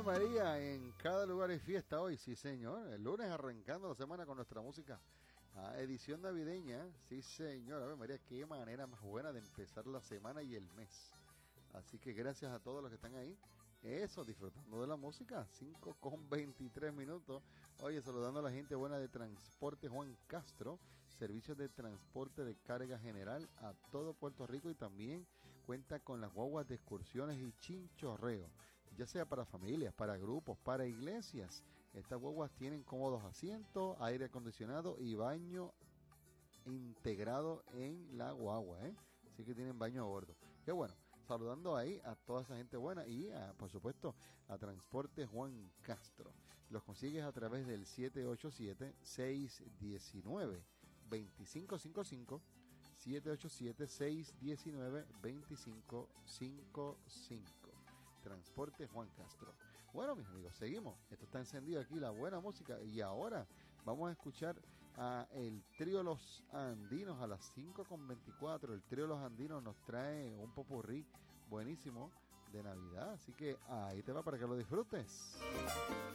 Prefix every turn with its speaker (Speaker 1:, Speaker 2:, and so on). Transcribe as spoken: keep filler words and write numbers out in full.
Speaker 1: Ave María, en cada lugar hay fiesta hoy, sí señor. El lunes arrancando la semana con nuestra música. Ah, edición navideña, sí señor. Ave María, qué manera más buena de empezar la semana y el mes. Así que gracias a todos los que están ahí. Eso, disfrutando de la música, cinco con veintitrés minutos. Oye, saludando a la gente buena de Transporte Juan Castro, servicios de transporte de carga general a todo Puerto Rico y también cuenta con las guaguas de excursiones y chinchorreo, ya sea para familias, para grupos, para iglesias. Estas guaguas tienen cómodos asientos, aire acondicionado y baño integrado en la guagua, ¿eh? Así que tienen baño a bordo. Qué bueno. Saludando ahí a toda esa gente buena y, a, por supuesto, a Transporte Juan Castro. Los consigues a través del siete ocho siete, seis uno nueve, dos cinco cinco cinco, siete ocho siete, seis uno nueve, dos cinco cinco cinco. Transporte Juan Castro. Bueno, mis amigos, seguimos. Esto está encendido aquí, la buena música. Y ahora vamos a escuchar a el trío Los Andinos a las cinco con veinticuatro. El trío Los Andinos nos trae un popurrí buenísimo de Navidad. Así que ahí te va para que lo disfrutes.